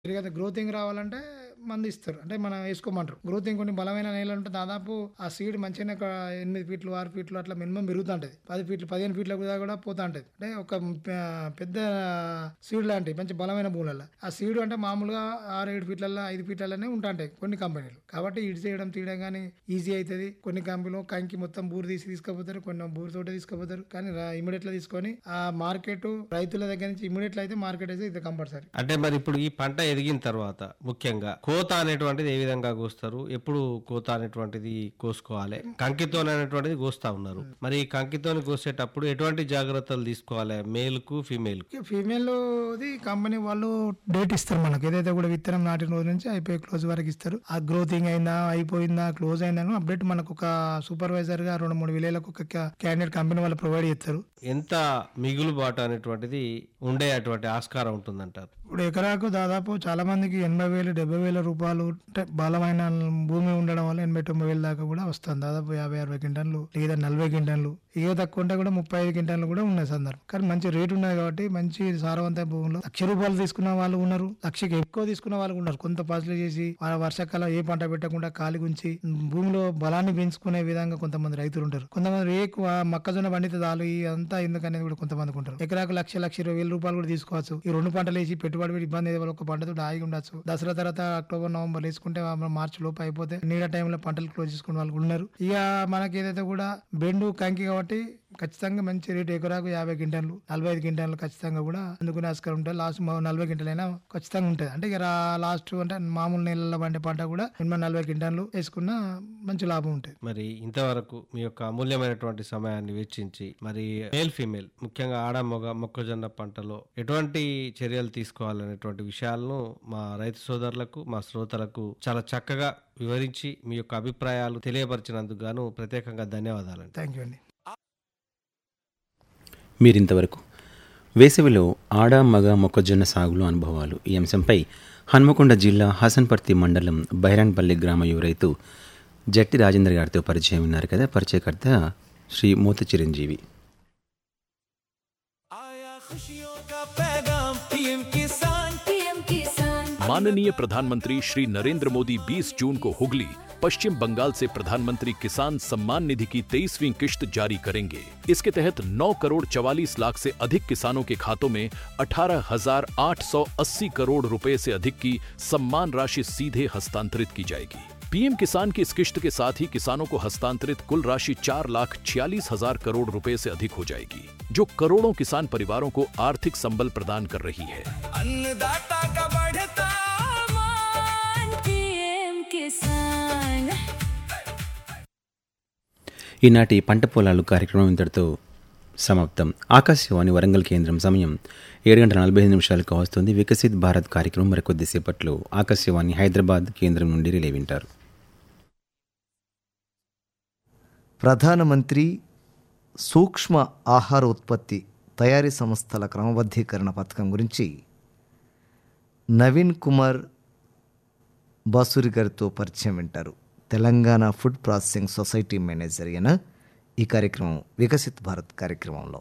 గ్రోతింగ్ రావాలంటే మందు ఇస్తారు, అంటే మనం వేసుకోమంటారు. గ్రోతింగ్ కొన్ని బలమైన నేలలు ఉంటే దాదాపు ఆ సీడ్ మంచిగానే ఒక 8 ఫీట్లు 6 ఫీట్లు అట్లా మినిమం పెరుగుతూ ఉంటుంది. 10 ఫీట్లు 15 ఫీట్ల కూడా పోతా ఉంటుంది. అంటే ఒక పెద్ద సీడ్ లాంటి మంచి బలమైన భూములలో ఆ సీడ్ అంటే మామూలుగా 6-7 ఫీట్లలో 5 ఫీట్లలోనే ఉంటాయి కొన్ని కంపెనీలు. కాబట్టి ఇటు చేయడం తీయడం కానీ ఈజీ అవుతుంది. కొన్ని కంపెనీలు కంకి మొత్తం బూరు తీసుకుపోతారు, కొన్ని బూరు తోట తీసుకుపోతారు. కానీ ఇమీడియట్ గా తీసుకొని ఆ మార్కెట్ రైతుల దగ్గర నుంచి ఇమీడియట్ అయితే మార్కెట్ అయితే ఇది కంపల్సరీ. అంటే మరి ఇప్పుడు ఈ పంట ఎదిగిన తర్వాత ముఖ్యంగా కోత అనేటువంటిది ఏ విధంగా కోస్తారు, ఎప్పుడు కోత అనేటువంటిది కోసుకోవాలి? కంకితో అనేటువంటిది కోస్తా ఉన్నారు. మరి ఈ కంకితోని కోసేటప్పుడు ఎటువంటి జాగ్రత్తలు తీసుకోవాలి మేల్ కు ఫీమేల్ కు? ఫీమేల్ కంపెనీ వాళ్ళు డేట్ ఇస్తారు మనకు, ఏదైతే కూడా విత్తనం నాటిన రోజు నుంచి అయిపోయి క్లోజ్ వరకు ఇస్తారు. ఆ గ్రోతింగ్ అయిందా అయిపోయిందా క్లోజ్ అయిందా అప్డేట్ మనకు ఒక సూపర్వైజర్ గా 2-3 విలేలకు ఒక క్యాండిడేట్ కంపెనీ వాళ్ళు ప్రొవైడ్ చేస్తారు. ఎంత మిగులుబాటు అనేటువంటిది ఉండే అటువంటి ఆస్కారం ఉంటుందంటారు? ఇప్పుడు ఎకరాకు దాదాపు చాలా మందికి 80,000-70,000 రూపాయలు, అంటే బలమైన భూమి ఉండడం వల్ల 80,000-90,000 దాకా కూడా వస్తుంది. దాదాపు 50-60 క్వింటాన్లు లేదా 40 క్వింటాన్లు, ఇక తక్కువ ఉంటే కూడా 35 క్వింటాన్లు కూడా ఉన్న సందర్భం. కానీ మంచి రేటు ఉన్నది కాబట్టి మంచి సారవంత భూములు ₹1,00,000 తీసుకున్న వాళ్ళు ఉన్నారు, 1,00,000కి ఎక్కువ తీసుకున్న వాళ్ళు ఉన్నారు. కొంత పాసులు చేసి వర్షాకాలం ఏ పంట పెట్టకుండా ఖాళీ ఉంచి భూమిలో బలాన్ని పెంచుకునే విధంగా కొంతమంది రైతులు ఉంటారు. కొంతమంది మొక్కజొన్న పండిత దాలు అంతా ఎందుకనేది కూడా కొంతమందికి ఉంటారు. ఎకరాకు ₹1,20,000 కూడా తీసుకోవచ్చు. ఈ 2 పంటలు వేసి పెట్టుబడి ఇబ్బంది ఒక పంటతో ఆగి ఉండొచ్చు. దసరా తర్వాత అక్టోబర్ నవంబర్ వేసుకుంటే మార్చి లోపు అయిపోతే నీడ టైంలో పంటలు క్లోజ్ చేసుకునే వాళ్ళు ఉన్నారు. ఇక మనకి ఏదైతే కూడా బెండు కంకి కాబట్టి ఖచ్చితంగా మంచి రేటు, ఎకరాకు 50 క్వింటాన్లు 45 క్వింటాన్లు ఖచ్చితంగా కూడా అందుకునే ఆస్కారం ఉంటుంది. లాస్ట్ 40 క్వింటాల్ అయినా ఖచ్చితంగా ఉంటుంది. అంటే ఇక లాస్ట్ అంటే మామూలు నెలల పండే పంట కూడా 40 క్వింటాన్లు వేసుకున్న మంచి లాభం ఉంటుంది. మరి ఇంతవరకు మీ యొక్క అమూల్యమైనటువంటి సమయాన్ని వెచ్చించి మరి మేల్ ఫీమేల్ ముఖ్యంగా ఆడ మగ మొక్కజొన్న పంటలో ఎటువంటి చర్యలు తీసుకోవాలనేటువంటి విషయాలను మా రైతు సోదరులకు మా శ్రోతలకు చాలా చక్కగా వివరించి మీ యొక్క అభిప్రాయాలు తెలియపరిచినందుకు గాను ప్రత్యేకంగా ధన్యవాదాలు. థ్యాంక్ యూ అండి. మీరింతవరకు వేసవిలో ఆడ మగ మొక్కజొన్న సాగులో అనుభవాలు ఈ అంశంపై హన్మకొండ జిల్లా హసన్పర్తి మండలం బైరాన్పల్లి గ్రామ యువ రైతు జట్టి రాజేంద్ర గారితో పరిచయం ఉన్నారు కదా. పరిచయకర్త శ్రీ మూత చిరంజీవి. माननीय प्रधानमंत्री श्री नरेंद्र मोदी 20 जून को हुगली पश्चिम बंगाल से प्रधानमंत्री किसान सम्मान निधि की 23वीं किश्त जारी करेंगे। इसके तहत 9 करोड़ 44 लाख से अधिक किसानों के खातों में 18,880 करोड़ रुपए से अधिक की सम्मान राशि सीधे हस्तांतरित की जाएगी। पीएम किसान की इस किश्त के साथ ही किसानों को हस्तांतरित कुल राशि 4,46,000 करोड़ रुपए से अधिक हो जाएगी, जो करोड़ों किसान परिवारों को आर्थिक संबल प्रदान कर रही है। अन्नदाता का बढ़ता मान, पीएम किसान। ఈనాటి పంట పొలాలు కార్యక్రమం ఇంతటితో సమాప్తం. ఆకాశవాణి వరంగల్ కేంద్రం సమయం 7:45 వస్తుంది. వికసిత్ భారత్ కార్యక్రమం మరికొద్దిసేపట్లో ఆకాశవాణి హైదరాబాద్ కేంద్రం నుండి రిలే వింటారు. ప్రధానమంత్రి సూక్ష్మ ఆహార ఉత్పత్తి తయారీ సంస్థల క్రమబద్ధీకరణ పథకం గురించి నవీన్ కుమార్ బాసూరి గారితో పరిచయం వింటారు. Telangana food processing society manager అయిన ఈ కార్యక్రమం వికసిత్ భారత్ కార్యక్రమంలో.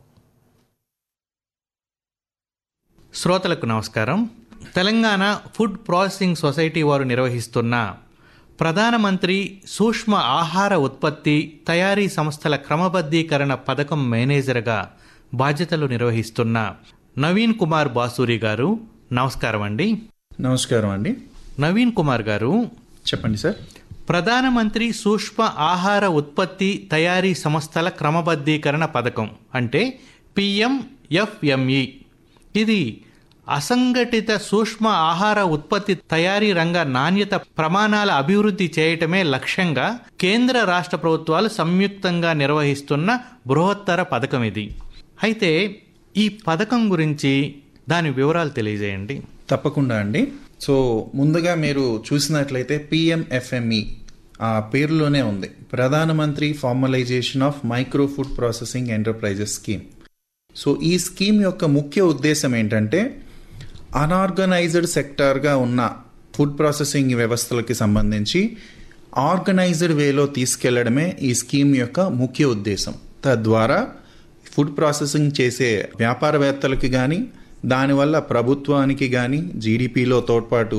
శ్రోతలకు నమస్కారం. తెలంగాణ ఫుడ్ ప్రాసెసింగ్ సొసైటీ వారు నిర్వహిస్తున్న ప్రధానమంత్రి సూక్ష్మ ఆహార ఉత్పత్తి తయారీ సంస్థల క్రమబద్ధీకరణ పథకం మేనేజర్గా బాధ్యతలు నిర్వహిస్తున్న నవీన్ కుమార్ బాసూరి గారు, నమస్కారం అండి. నమస్కారం అండి. నవీన్ కుమార్ గారు, చెప్పండి సార్. ప్రధానమంత్రి సూక్ష్మ ఆహార ఉత్పత్తి తయారీ సంస్థల క్రమబద్ధీకరణ పథకం అంటే PMFME, ఇది అసంఘటిత సూక్ష్మ ఆహార ఉత్పత్తి తయారీ రంగ నాణ్యత ప్రమాణాల అభివృద్ధి చేయటమే లక్ష్యంగా కేంద్ర రాష్ట్ర ప్రభుత్వాలు సంయుక్తంగా నిర్వహిస్తున్న బృహత్తర పథకం ఇది. అయితే ఈ పథకం గురించి దాని వివరాలు తెలియజేయండి. తప్పకుండా అండి. సో ముందుగా మీరు చూసినట్లయితే PMFME ఆ పేరులోనే ఉంది, ప్రధానమంత్రి formalisation of micro food processing enterprises scheme. So ఈ స్కీమ్ యొక్క ముఖ్య ఉద్దేశం ఏంటంటే అన్ఆర్గనైజ్డ్ సెక్టార్గా ఉన్న ఫుడ్ ప్రాసెసింగ్ వ్యవస్థలకి సంబంధించి ఆర్గనైజ్డ్ వేలో తీసుకెళ్లడమే ఈ స్కీమ్ యొక్క ముఖ్య ఉద్దేశం. తద్వారా ఫుడ్ ప్రాసెసింగ్ చేసే వ్యాపారవేత్తలకి కానీ దానివల్ల ప్రభుత్వానికి కానీ జీడిపిలో తోడ్పాటు